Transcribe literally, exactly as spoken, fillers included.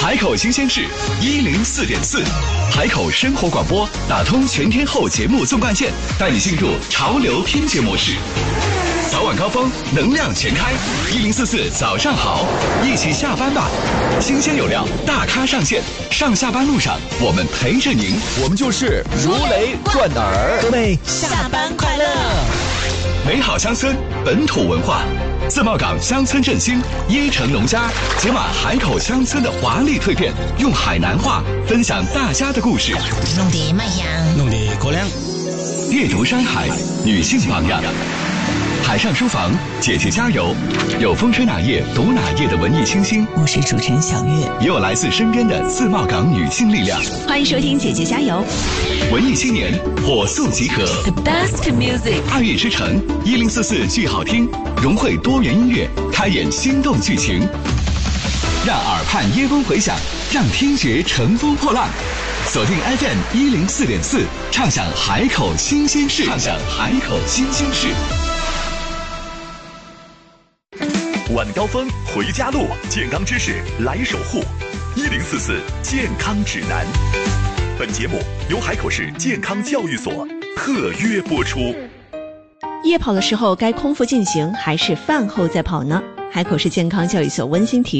海口新鲜事一零四点四，海口生活广播打通全天候节目纵贯线，带你进入潮流听觉模式。早晚高峰，能量全开，一零四四早上好，一起下班吧。新鲜有料，大咖上线，上下班路上我们陪着您， 我们就是如雷贯耳。 各位下班快乐！ 美好乡村，本土文化。自贸港乡村振兴，椰城农家解码海口乡村的华丽蜕变，用海南话分享大家的故事。 弄得麦香， 弄得高粱。 阅读山海，女性榜样。海上书房，姐姐加油！有风吹哪页读哪页的文艺清新， 我是主持人小月， 也有来自身边的自贸港女性力量。 欢迎收听姐姐加油！ 文艺青年火速集合 ，The best music， 爱乐之城一零四四剧好听，融汇多元音乐，开演心动剧情，让耳畔耶风回响，让听觉乘风破浪。锁定 F M 一零四点四，畅享海口新鲜事，畅享海口新鲜事。晚高峰回家路，健康知识来守护。一零四四健康指南。本节目由海口市健康教育所特约播出。 夜跑的时候该空腹进行还是饭后再跑呢？海口市健康教育所温馨提